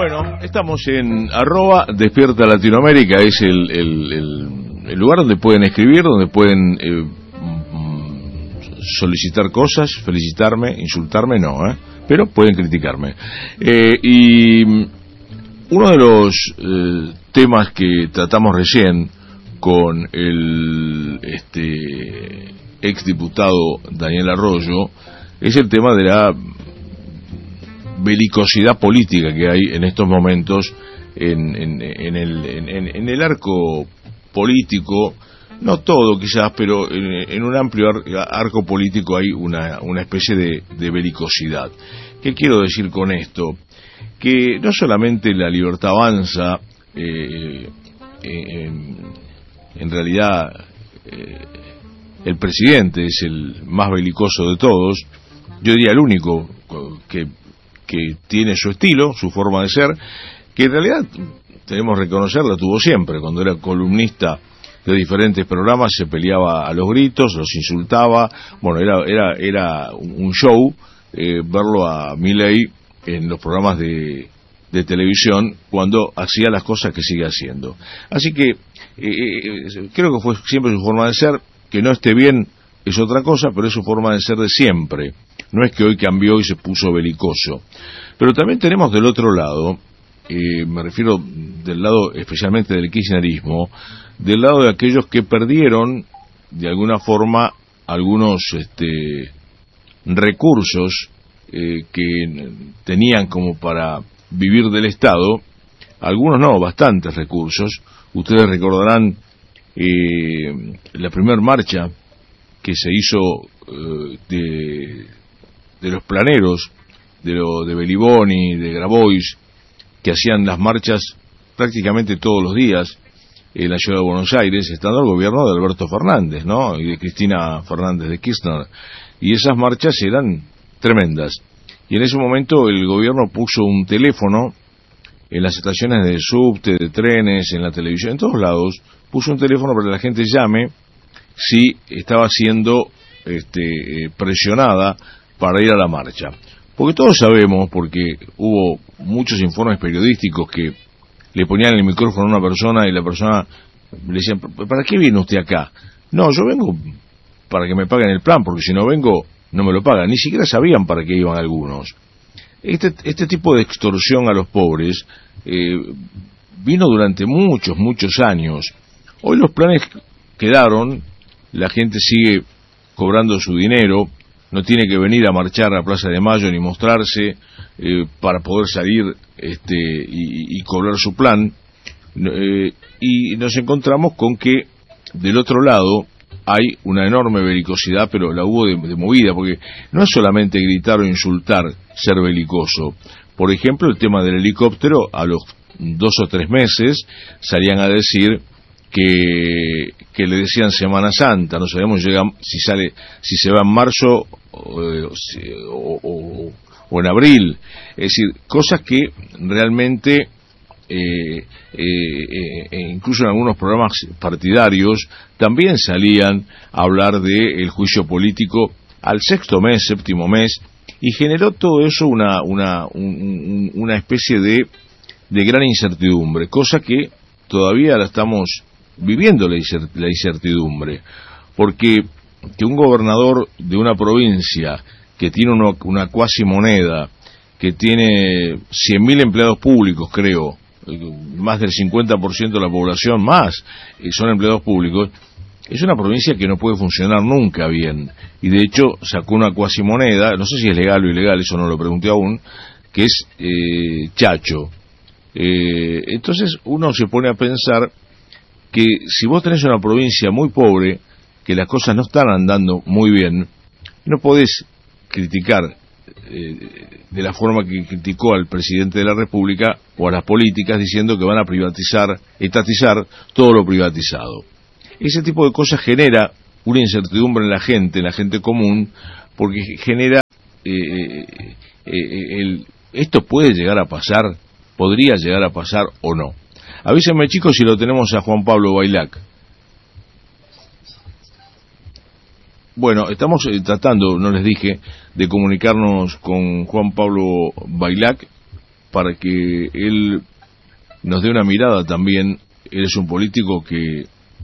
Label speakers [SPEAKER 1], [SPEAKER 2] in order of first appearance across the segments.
[SPEAKER 1] Bueno, estamos en @Despierta Latinoamérica, es el lugar donde pueden escribir, donde pueden solicitar cosas, felicitarme, insultarme, no, pero pueden criticarme. Y uno de los temas que tratamos recién con el exdiputado Daniel Arroyo es el tema de la belicosidad política que hay en estos momentos en el arco político, no todo quizás, pero en un amplio arco político hay una especie de belicosidad. ¿Qué quiero decir con esto? Que no solamente la Libertad Avanza, en realidad el presidente es el más belicoso de todos, yo diría el único que tiene su estilo, su forma de ser, que en realidad tenemos que reconocerla, tuvo siempre. Cuando era columnista de diferentes programas se peleaba a los gritos, los insultaba. Bueno, era un show verlo a Milei en los programas de televisión cuando hacía las cosas que sigue haciendo. Así que creo que fue siempre su forma de ser. Que no esté bien es otra cosa, pero es su forma de ser de siempre. No es que hoy cambió y se puso belicoso. Pero también tenemos del otro lado, me refiero del lado especialmente del kirchnerismo, del lado de aquellos que perdieron de alguna forma algunos recursos que tenían como para vivir del Estado, algunos no, bastantes recursos. Ustedes recordarán la primera marcha que se hizo de los planeros, de Beliboni, de Grabois, que hacían las marchas prácticamente todos los días en la ciudad de Buenos Aires, estando el gobierno de Alberto Fernández, ¿no? Y de Cristina Fernández de Kirchner. Y esas marchas eran tremendas. Y en ese momento el gobierno puso un teléfono en las estaciones de subte, de trenes, en la televisión, en todos lados, puso un teléfono para que la gente llame si estaba siendo presionada para ir a la marcha. Porque todos sabemos, porque hubo muchos informes periodísticos que le ponían el micrófono a una persona y la persona le decían, ¿para qué viene usted acá? No, yo vengo para que me paguen el plan, porque si no vengo no me lo pagan. Ni siquiera sabían para qué iban algunos. Este tipo de extorsión a los pobres vino durante muchos años. Hoy los planes quedaron, la gente sigue cobrando su dinero, no tiene que venir a marchar a Plaza de Mayo ni mostrarse para poder salir y cobrar su plan, y nos encontramos con que del otro lado hay una enorme belicosidad, pero la hubo de movida, porque no es solamente gritar o insultar ser belicoso. Por ejemplo, el tema del helicóptero, a los 2 o 3 meses salían a decir que le decían Semana Santa, no sabemos si se va en marzo o en abril. Es decir, cosas que realmente incluso en algunos programas partidarios también salían a hablar del juicio político al 6º mes, 7º mes, y generó todo eso una especie de gran incertidumbre, cosa que todavía la estamos viviendo, la incertidumbre, porque que un gobernador de una provincia que tiene una cuasi moneda, que tiene 100.000 empleados públicos, creo, más del 50% de la población más son empleados públicos, es una provincia que no puede funcionar nunca bien, y de hecho sacó una cuasi moneda, no sé si es legal o ilegal, eso no lo pregunté aún, que es Chacho. Entonces uno se pone a pensar que si vos tenés una provincia muy pobre, que las cosas no están andando muy bien, no podés criticar de la forma que criticó al presidente de la República o a las políticas diciendo que van a privatizar, estatizar todo lo privatizado. Ese tipo de cosas genera una incertidumbre en la gente común, porque genera esto puede llegar a pasar, podría llegar a pasar o no. Avísenme, chicos, si lo tenemos a Juan Pablo Bailac. Bueno, estamos tratando, no les dije, de comunicarnos con Juan Pablo Bailac para que él nos dé una mirada también. Él es un político que,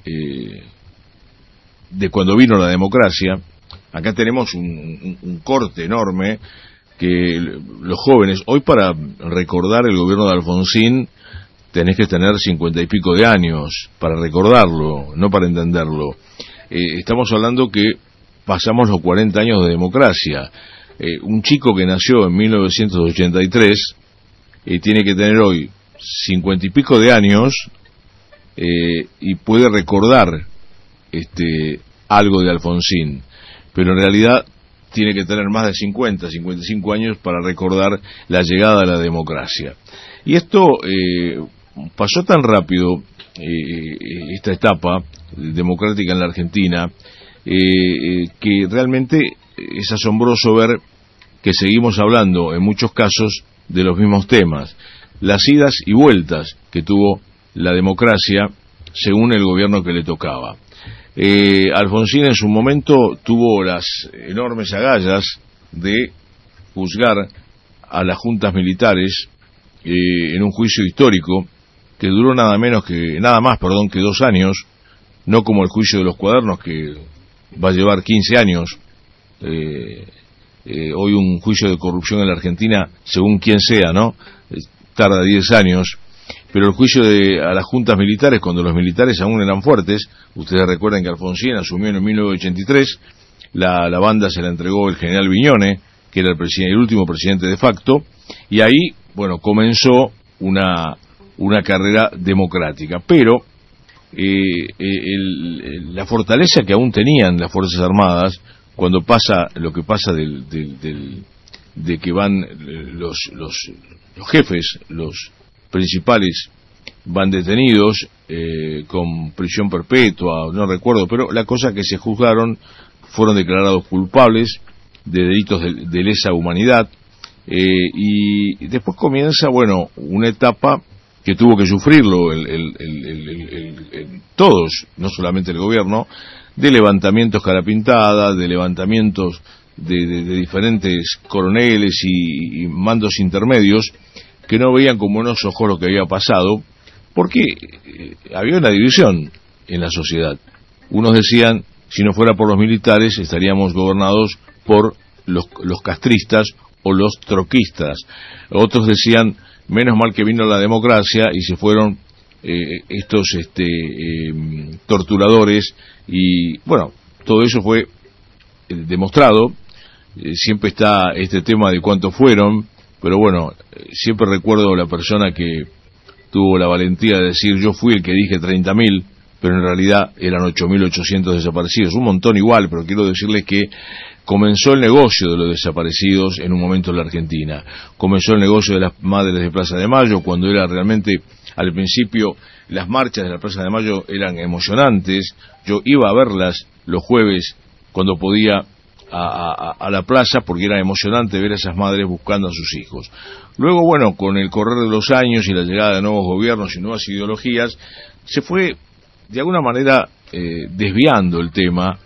[SPEAKER 1] de cuando vino la democracia, acá tenemos un corte enorme que los jóvenes, hoy para recordar el gobierno de Alfonsín, tenés que tener 50 y pico de años para recordarlo, no para entenderlo. Estamos hablando que pasamos los 40 años de democracia. Un chico que nació en 1983 tiene que tener hoy 50 y pico de años y puede recordar algo de Alfonsín, pero en realidad tiene que tener más de 50, 55 años para recordar la llegada de la democracia. Y esto pasó tan rápido, esta etapa democrática en la Argentina, que realmente es asombroso ver que seguimos hablando en muchos casos de los mismos temas, las idas y vueltas que tuvo la democracia según el gobierno que le tocaba. Alfonsín en su momento tuvo las enormes agallas de juzgar a las juntas militares en un juicio histórico que duró nada más que 2 años, no como el juicio de los cuadernos que va a llevar 15 años. Hoy un juicio de corrupción en la Argentina, según quien sea, ¿no? Tarda 10 años. Pero el juicio a las juntas militares, cuando los militares aún eran fuertes, ustedes recuerdan que Alfonsín asumió en 1983, la banda se la entregó el general Viñone, que era el último presidente de facto, y ahí, bueno, comenzó una carrera democrática. Pero la fortaleza que aún tenían las Fuerzas Armadas, cuando pasa lo que pasa de que van los jefes, los principales van detenidos con prisión perpetua, no recuerdo, pero la cosa que se juzgaron fueron declarados culpables de delitos de lesa humanidad, y después comienza, bueno, una etapa que tuvo que sufrirlo todos, no solamente el gobierno, de levantamientos cara pintada, de levantamientos de diferentes coroneles y mandos intermedios que no veían con buenos ojos lo que había pasado, porque había una división en la sociedad. Unos decían, si no fuera por los militares, estaríamos gobernados por los castristas o los troquistas. Otros decían, menos mal que vino la democracia y se fueron estos torturadores, y bueno, todo eso fue demostrado. Siempre está este tema de cuántos fueron, pero bueno, siempre recuerdo la persona que tuvo la valentía de decir, yo fui el que dije 30.000, pero en realidad eran 8.800 desaparecidos, un montón igual, pero quiero decirles que comenzó el negocio de los desaparecidos en un momento en la Argentina. Comenzó el negocio de las madres de Plaza de Mayo, cuando era realmente, al principio, las marchas de la Plaza de Mayo eran emocionantes. Yo iba a verlas los jueves cuando podía a la plaza, porque era emocionante ver a esas madres buscando a sus hijos. Luego, bueno, con el correr de los años y la llegada de nuevos gobiernos y nuevas ideologías, se fue de alguna manera desviando el tema,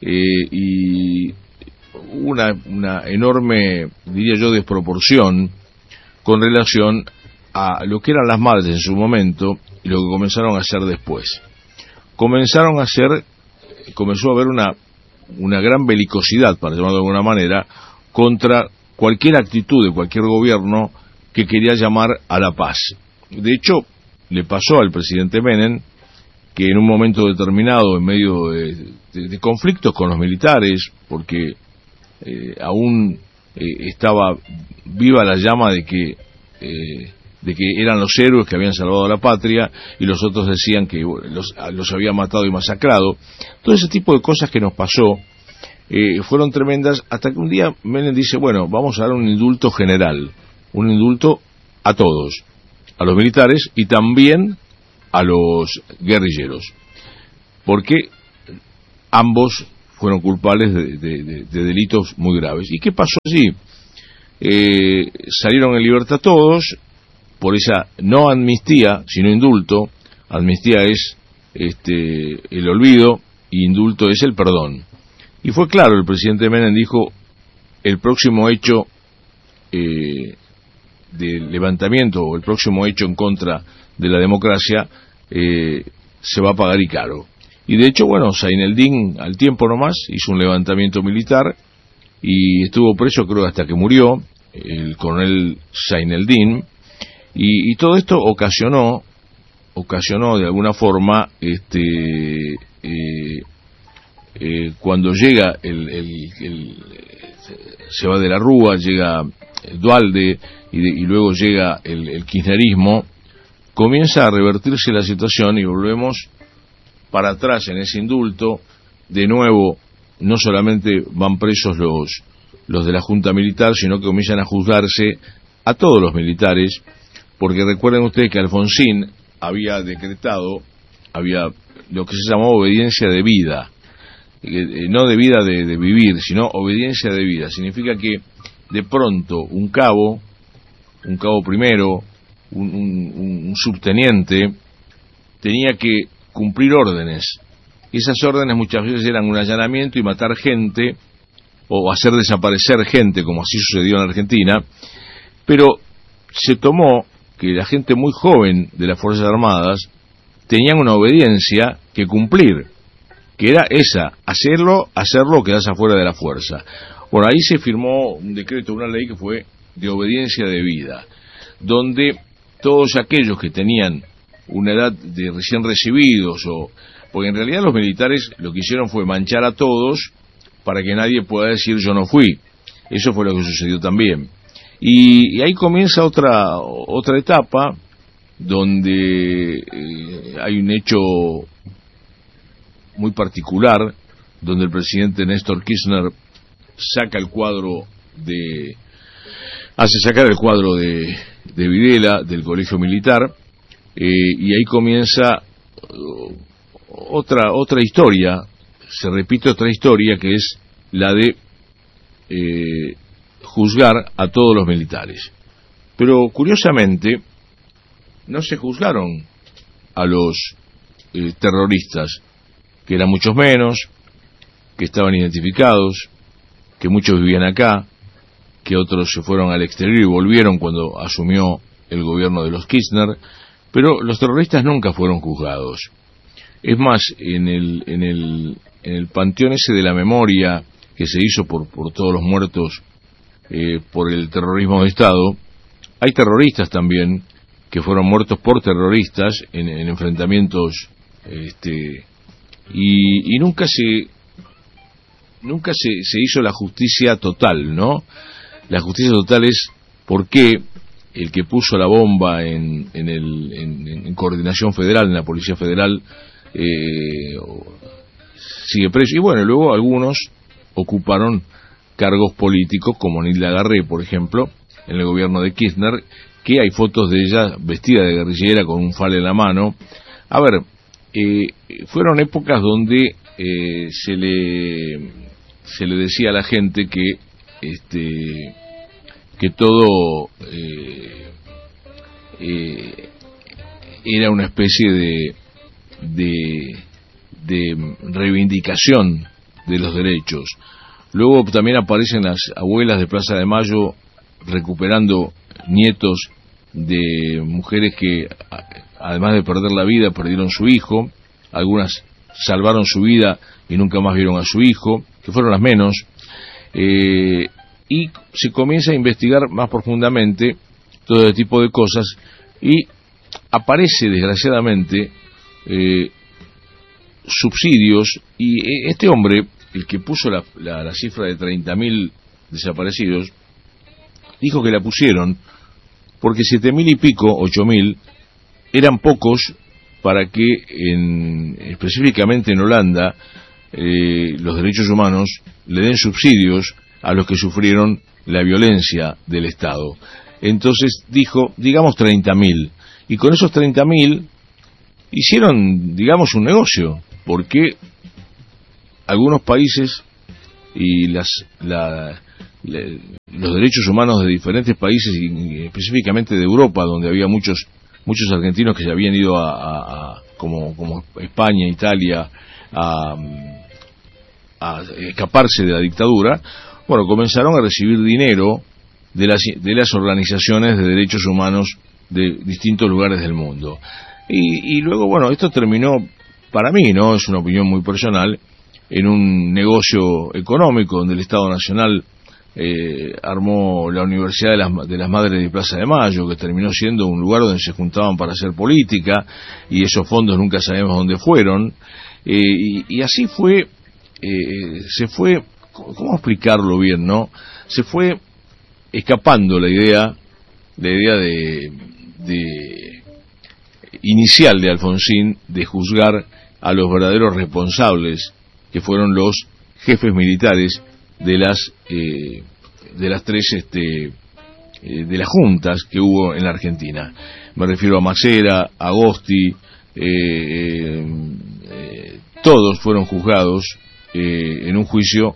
[SPEAKER 1] y una enorme, diría yo, desproporción con relación a lo que eran las madres en su momento y lo que comenzaron a hacer después. Comenzó a haber una gran belicosidad, para llamarlo de alguna manera, contra cualquier actitud de cualquier gobierno que quería llamar a la paz. De hecho, le pasó al presidente Menem que en un momento determinado, en medio de conflictos con los militares, porque aún estaba viva la llama de que eran los héroes que habían salvado a la patria, y los otros decían que los había matado y masacrado. Todo ese tipo de cosas que nos pasó fueron tremendas, hasta que un día Menem dice, bueno, vamos a dar un indulto general, un indulto a todos, a los militares y también a los guerrilleros, porque ambos fueron culpables de delitos muy graves. ¿Y qué pasó allí? Salieron en libertad todos por esa no amnistía, sino indulto. Amnistía es el olvido y indulto es el perdón. Y fue claro, el presidente Menem dijo, el próximo hecho levantamiento o el próximo hecho en contra de la democracia se va a pagar y caro. Y de hecho, bueno, Zaineldin al tiempo nomás hizo un levantamiento militar y estuvo preso creo hasta que murió el coronel Zaineldin, y todo esto ocasionó de alguna forma cuando llega se va de la Rúa, llega Duhalde y luego llega el kirchnerismo, comienza a revertirse la situación y volvemos para atrás en ese indulto. De nuevo, no solamente van presos los de la Junta Militar, sino que comienzan a juzgarse a todos los militares, porque recuerden ustedes que Alfonsín había decretado, había lo que se llamó obediencia de vida, no de vida de vivir, sino obediencia de vida. Significa que de pronto un cabo primero, un subteniente, tenía que cumplir órdenes. Esas órdenes muchas veces eran un allanamiento y matar gente, o hacer desaparecer gente, como así sucedió en Argentina, pero se tomó que la gente muy joven de las Fuerzas Armadas tenían una obediencia que cumplir, que era esa, hacerlo o quedarse afuera de la fuerza. Bueno, ahí se firmó un decreto, una ley que fue de obediencia de vida, donde todos aquellos que tenían una edad de recién recibidos, porque en realidad los militares lo que hicieron fue manchar a todos para que nadie pueda decir yo no fui. Eso fue lo que sucedió también. Y ahí comienza otra etapa donde hay un hecho muy particular, donde el presidente Néstor Kirchner hace sacar el cuadro de Videla del colegio militar, y ahí comienza otra historia, se repite otra historia, que es la de juzgar a todos los militares. Pero curiosamente no se juzgaron a los terroristas, que eran muchos menos, que estaban identificados, que muchos vivían acá, que otros se fueron al exterior y volvieron cuando asumió el gobierno de los Kirchner, pero los terroristas nunca fueron juzgados. Es más, en el panteón ese de la memoria que se hizo por todos los muertos por el terrorismo de Estado, hay terroristas también que fueron muertos por terroristas en enfrentamientos, y nunca se hizo la justicia total, ¿no? La justicia total es por qué el que puso la bomba en Coordinación Federal, en la Policía Federal, sigue preso. Y bueno, luego algunos ocuparon cargos políticos, como Nilda Garré, por ejemplo, en el gobierno de Kirchner, que hay fotos de ella vestida de guerrillera con un fal en la mano. A ver, fueron épocas donde se le decía a la gente que todo era una especie de reivindicación de los derechos. Luego también aparecen las abuelas de Plaza de Mayo recuperando nietos de mujeres que, además de perder la vida, perdieron su hijo. Algunas salvaron su vida y nunca más vieron a su hijo, que fueron las menos. Y se comienza a investigar más profundamente todo este tipo de cosas, y aparece, desgraciadamente, subsidios, y este hombre, el que puso la cifra de 30.000 desaparecidos, dijo que la pusieron porque 7.000 y pico, 8.000, eran pocos para que específicamente en Holanda los derechos humanos le den subsidios a los que sufrieron la violencia del Estado. Entonces dijo, digamos 30.000, y con esos 30.000 hicieron, digamos, un negocio, porque algunos países y los derechos humanos de diferentes países, y específicamente de Europa, donde había muchos argentinos que se habían ido como España, Italia, a escaparse de la dictadura, bueno, comenzaron a recibir dinero de las organizaciones de derechos humanos de distintos lugares del mundo. Y luego, bueno, esto terminó, para mí, ¿no? Es una opinión muy personal, en un negocio económico donde el Estado Nacional armó la Universidad de las Madres de Plaza de Mayo, que terminó siendo un lugar donde se juntaban para hacer política, y esos fondos nunca sabemos dónde fueron, y así fue, se fue, ¿cómo explicarlo bien, no? Se fue escapando la idea inicial de Alfonsín de juzgar a los verdaderos responsables, que fueron los jefes militares de las tres de las juntas que hubo en la Argentina. Me refiero a Macera, a Agosti, todos fueron juzgados en un juicio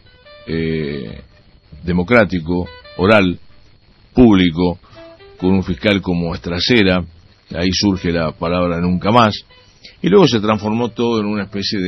[SPEAKER 1] democrático, oral, público, con un fiscal como Estracera. Ahí surge la palabra nunca más, y luego se transformó todo en una especie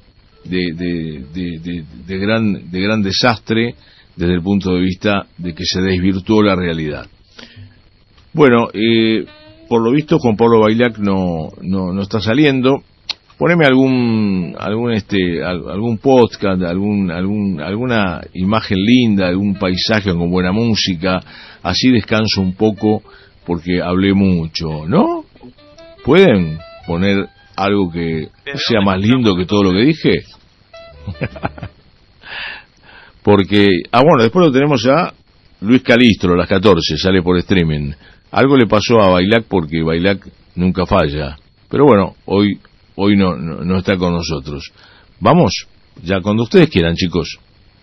[SPEAKER 1] de gran desastre desde el punto de vista de que se desvirtuó la realidad. Bueno, por lo visto Juan Pablo Bailac no está saliendo. Poneme algún podcast, alguna imagen linda, algún paisaje con buena música, así descanso un poco porque hablé mucho, ¿no? ¿Pueden poner algo que sea más lindo que todo lo que dije? Porque, bueno, después lo tenemos a Luis Calistro a las 14, sale por streaming. Algo le pasó a Bailac porque Bailac nunca falla. Pero bueno, hoy no está con nosotros. Vamos, ya cuando ustedes quieran, chicos.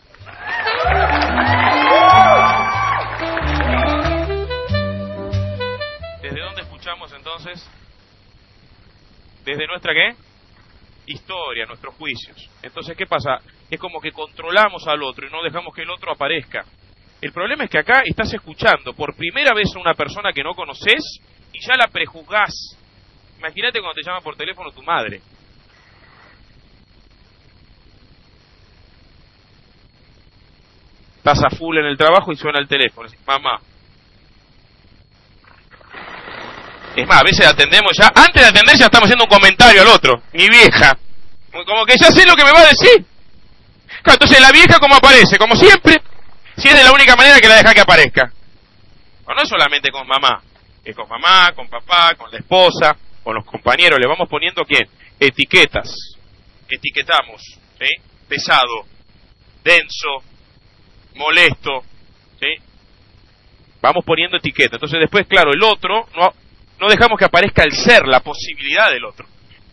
[SPEAKER 2] ¿Desde dónde escuchamos entonces? ¿Desde nuestra qué? Historia, nuestros juicios. Entonces, ¿qué pasa? Es como que controlamos al otro y no dejamos que el otro aparezca. El problema es que acá estás escuchando por primera vez a una persona que no conoces y ya la prejuzgás. Imagínate cuando te llama por teléfono tu madre. Estás a full en el trabajo y suena el teléfono. Decís, mamá. Es más, a veces atendemos ya, antes de atender ya estamos haciendo un comentario al otro. Mi vieja. Como que ya sé lo que me va a decir. Claro, entonces la vieja como aparece, como siempre, si es de la única manera que la deja que aparezca. No es solamente con mamá, es con mamá, con papá, con la esposa, con los compañeros. Le vamos poniendo ¿quién? Etiquetas. Etiquetamos, ¿sí? Pesado, denso, molesto, ¿sí? Vamos poniendo etiquetas. Entonces después, claro, el otro no dejamos que aparezca el ser, la posibilidad del otro.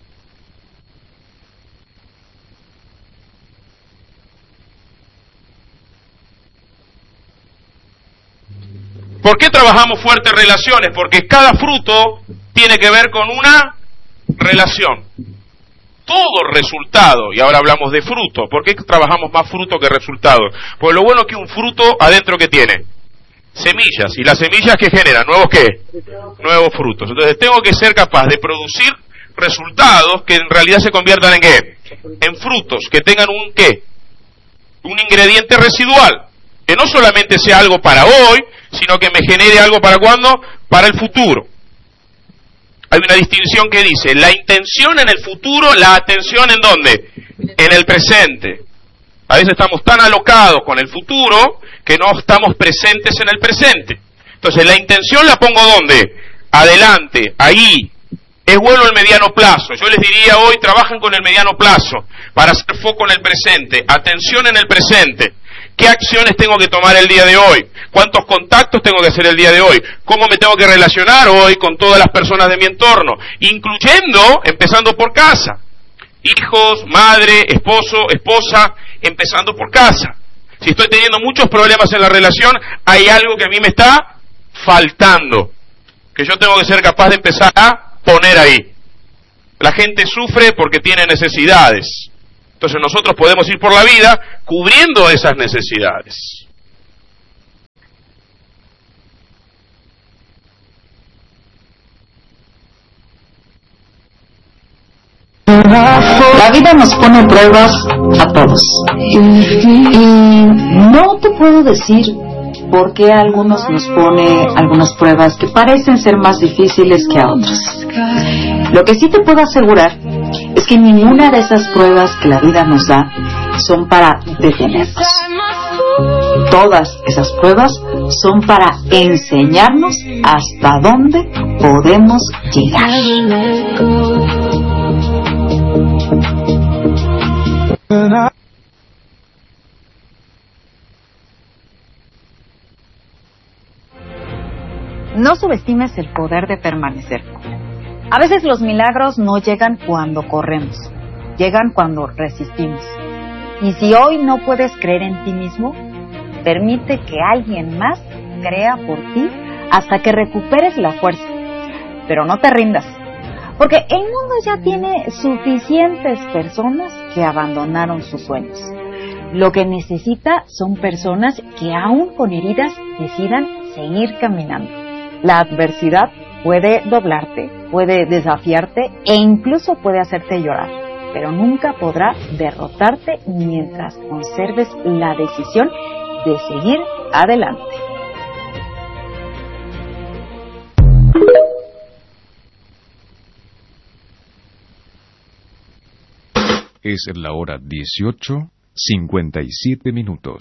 [SPEAKER 2] ¿Por qué trabajamos fuertes relaciones? Porque cada fruto tiene que ver con una relación. Todo resultado, y ahora hablamos de fruto, ¿por qué trabajamos más fruto que resultado? Pues lo bueno es que un fruto adentro que tiene semillas, y las semillas que generan nuevos ¿qué? Nuevos frutos. Entonces tengo que ser capaz de producir resultados que en realidad se conviertan en ¿qué? En frutos, que tengan un ¿qué? Un ingrediente residual, que no solamente sea algo para hoy, sino que me genere algo para ¿cuándo? Para el futuro. Hay una distinción que dice, la intención en el futuro, la atención ¿en dónde? En el presente. A veces estamos tan alocados con el futuro que no estamos presentes en el presente. Entonces la intención la pongo ¿dónde? Adelante, ahí. Es bueno el mediano plazo. Yo les diría hoy, trabajen con el mediano plazo para hacer foco en el presente, atención en el presente. ¿Qué acciones tengo que tomar el día de hoy? ¿Cuántos contactos tengo que hacer el día de hoy? ¿Cómo me tengo que relacionar hoy con todas las personas de mi entorno? Incluyendo, empezando por casa. Hijos, madre, esposo, esposa, empezando por casa. Si estoy teniendo muchos problemas en la relación, hay algo que a mí me está faltando, que yo tengo que ser capaz de empezar a poner ahí. La gente sufre porque tiene necesidades. Entonces nosotros podemos ir por la vida cubriendo esas necesidades.
[SPEAKER 3] La vida nos pone pruebas a todos. Y no te puedo decir por qué a algunos nos pone algunas pruebas que parecen ser más difíciles que a otros. Lo que sí te puedo asegurar es que ninguna de esas pruebas que la vida nos da son para detenernos. Todas esas pruebas son para enseñarnos hasta dónde podemos llegar.
[SPEAKER 4] No subestimes el poder de permanecer. A veces los milagros no llegan cuando corremos, llegan cuando resistimos. Y si hoy no puedes creer en ti mismo, permite que alguien más crea por ti hasta que recuperes la fuerza. Pero no te rindas, porque el mundo ya tiene suficientes personas que abandonaron sus sueños. Lo que necesita son personas que aún con heridas decidan seguir caminando. La adversidad puede doblarte, puede desafiarte e incluso puede hacerte llorar, pero nunca podrá derrotarte mientras conserves la decisión de seguir adelante.
[SPEAKER 5] Es la hora 18:57.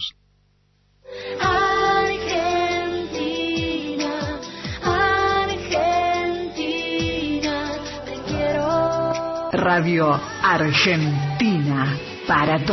[SPEAKER 6] Radio Argentina para todos.